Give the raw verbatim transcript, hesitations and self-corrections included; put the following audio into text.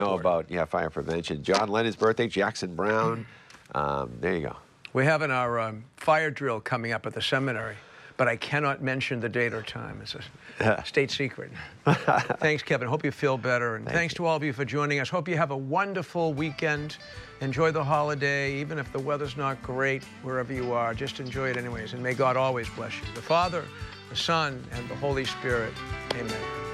know about, yeah, fire prevention. John Lennon's birthday, Jackson Brown. Um, there you go. We're having our um, fire drill coming up at the seminary, but I cannot mention the date or time. It's a state secret. Thanks, Kevin. Hope you feel better. And Thank thanks you. to all of you for joining us. Hope you have a wonderful weekend. Enjoy the holiday, even if the weather's not great wherever you are. Just enjoy it anyways. And may God always bless you. The Father, the Son, and the Holy Spirit. Amen.